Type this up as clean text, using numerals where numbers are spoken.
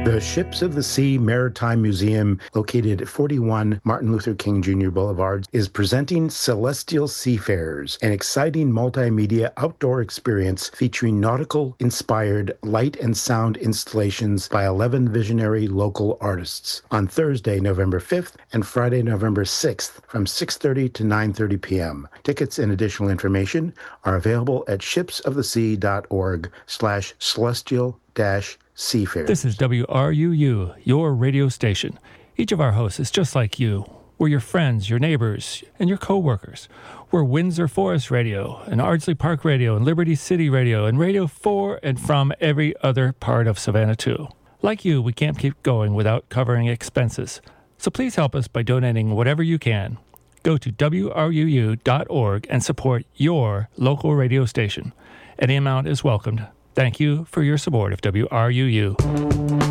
The Ships of the Sea Maritime Museum, located at 41 Martin Luther King Jr. Boulevard, is presenting Celestial Seafarers, an exciting multimedia outdoor experience featuring nautical-inspired light and sound installations by 11 visionary local artists on Thursday, November 5th and Friday, November 6th from 6:30 to 9:30 p.m. Tickets and additional information are available at shipsofthesea.org/celestial-seafarers. This is WRUU, your radio station. Each of our hosts is just like you. We're your friends, your neighbors, and your co-workers. We're Windsor Forest Radio, and Ardsley Park Radio, and Liberty City Radio, and radio for and from every other part of Savannah, too. Like you, we can't keep going without covering expenses. So please help us by donating whatever you can. Go to WRUU.org and support your local radio station. Any amount is welcomed. Thank you for your support of WRUU.